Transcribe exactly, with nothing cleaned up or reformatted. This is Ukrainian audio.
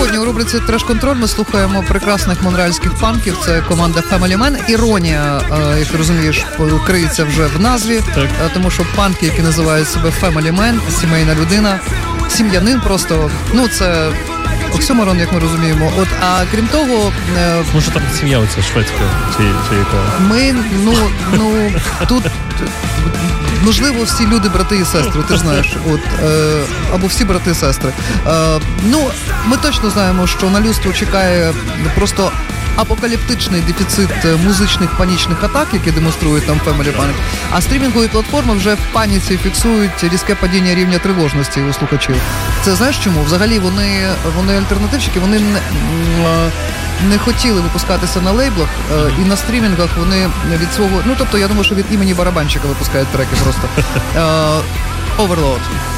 Сьогодні у рубриці «Треш-контроль» ми слухаємо прекрасних монреальських панків. Це команда Family Man. Іронія, як ти розумієш, криється вже в назві, так. Тому що панки, які називають себе Family Man, сімейна людина, сім'янин просто, ну це оксюморон, як ми розуміємо. От, а крім того... Може там сім'я оця шведська, чи, чи яка? Ми, ну, ну, тут... Можливо, всі люди брати і сестри, ти ж знаєш, от, е, або всі брати і сестри. Е, ну, ми точно знаємо, що на людство чекає просто апокаліптичний дефіцит музичних панічних атак, які демонструють там Family Panic, а стрімінгові платформи вже в паніці фіксують різке падіння рівня тривожності у слухачів. Це знаєш чому? Взагалі вони, вони альтернативщики, вони не, не хотіли випускатися на лейблах, е, і на стрімінгах вони від свого, ну тобто я думаю, що від імені барабанщика випускають треки просто. Е, Overload.